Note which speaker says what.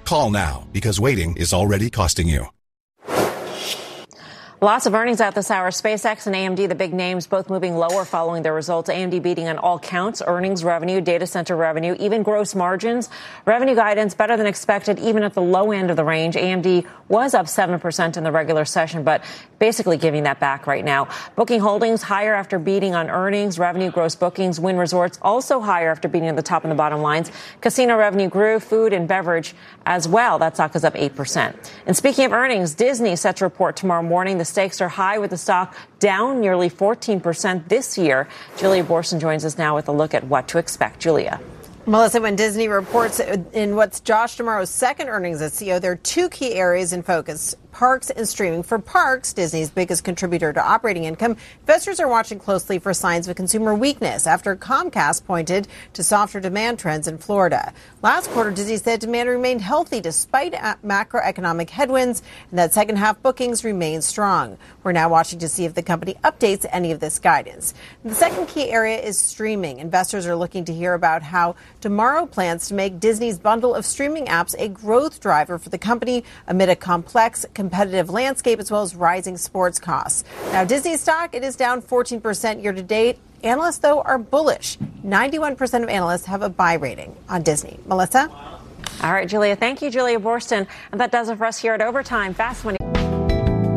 Speaker 1: Call now because waiting is already costing you.
Speaker 2: Lots of earnings out this hour. SpaceX and AMD, the big names, both moving lower following their results. AMD beating on all counts, earnings, revenue, data center revenue, even gross margins. Revenue guidance better than expected, even at the low end of the range. AMD was up 7% in the regular session, but basically giving that back right now. Booking Holdings higher after beating on earnings, revenue, gross bookings. Wynn Resorts also higher after beating at the top and the bottom lines. Casino revenue grew, food and beverage as well. That stock is up 8%. And speaking of earnings, Disney set to report tomorrow morning. The stakes are high with the stock down nearly 14% this year. Julia Boorstin joins us now with a look at what to expect. Julia.
Speaker 3: Melissa, when Disney reports in what's Josh D'Amaro's second earnings as CEO, there are two key areas in focus: parks and streaming. For parks, Disney's biggest contributor to operating income, investors are watching closely for signs of consumer weakness after Comcast pointed to softer demand trends in Florida. Last quarter, Disney said demand remained healthy despite macroeconomic headwinds and that second half bookings remain strong. We're now watching to see if the company updates any of this guidance. The second key area is streaming. Investors are looking to hear about how Tomorrow plans to make Disney's bundle of streaming apps a growth driver for the company amid a complex competitive landscape as well as rising sports costs. Now, Disney stock, it is down 14% year to date. Analysts, though, are bullish. 91% of analysts have a buy rating on Disney. Melissa?
Speaker 2: All right, Julia. Thank you, Julia Boorstin. And that does it for us here at Overtime. Fast Money.